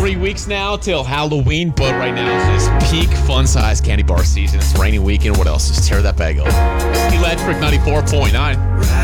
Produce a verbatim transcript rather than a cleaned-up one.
three weeks now till Halloween, but right now it's just peak fun-size candy bar season. It's a rainy weekend. What else? Just tear that bag up. Electric ninety-four point nine.